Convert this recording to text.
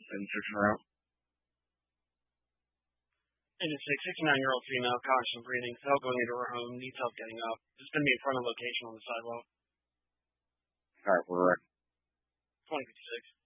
and searching her out. 69-year-old female, conscious of breathing, fell going into her home, needs help getting up. This is going to be in front of the location on the sidewalk. All right, we're 2056.